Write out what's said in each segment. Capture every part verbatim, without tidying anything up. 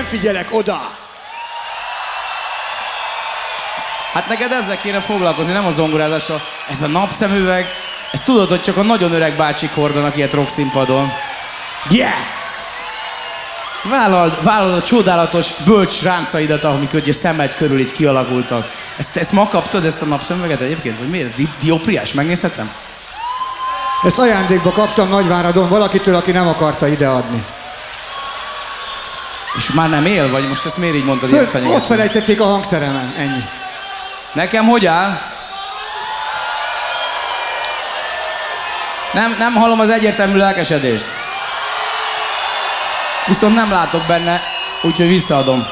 nem figyelek oda. Hát neked ezzel kéne foglalkozni, nem a zongorázással. Ez a napszemüveg, ezt tudod, hogy csak a nagyon öreg bácsik hordanak ilyet rockszínpadon. Yeah! Vállald, vállald a csodálatos bölcs ráncaidat, amik ugye szemed körül így kialakultak. Ezt, ezt ma kaptad, ezt a napszemüveget egyébként? Vagy mi ez? Di Dioptriás? Megnézhetem? Ezt ajándékba kaptam Nagyváradon valakitől, aki nem akarta ideadni. És már nem él, vagy most ezt miért így mondtad? Föl, ilyen fenyegető? ott felejtették a hangszeremen, ennyi. Nekem hogy áll? Nem, nem hallom az egyértelmű lelkesedést. Viszont nem látok benne, úgyhogy visszaadom.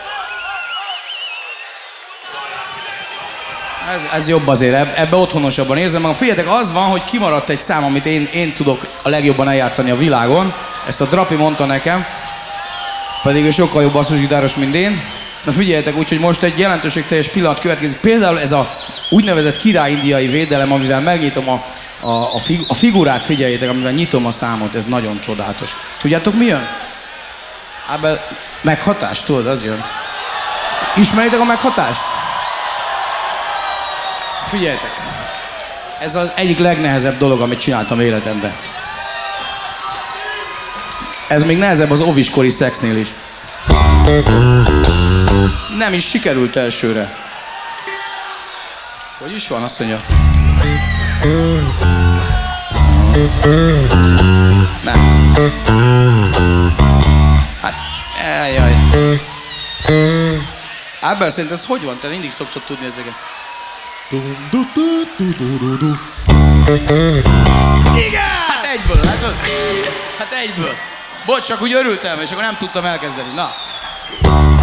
Ez, ez jobb azért, ebbe otthonosabban érzem magam. Figyeljetek, az van, hogy kimaradt egy szám, amit én, én tudok a legjobban eljátszani a világon. Ezt a Drapi mondta nekem, pedig ő sokkal jobb basszusgitáros, mint én. Na figyeljetek, úgyhogy most egy jelentőségteljes pillanat következik. Például ez a úgynevezett király-indiai védelem, amivel megnyitom a, a, a, fig, a figurát, figyeljétek, amivel nyitom a számot, ez nagyon csodálatos. Tudjátok mi jön? Ábel, meghatás, tudod, az jön. Ismeritek a meghatást? Figyeljetek, ez az egyik legnehezebb dolog, amit csináltam életemben. Ez még nehezebb az oviskori szexnél is. Nem is sikerült elsőre. Hogy is van, azt mondja? Nem. Hát, eljaj. Ábel, szerinted ez hogy van? Te mindig szoktad tudni ezeket. Igen! Hát egyből, hát, hát egyből. Bocs, csak úgy örültem, és akkor nem tudtam elkezdeni. Na.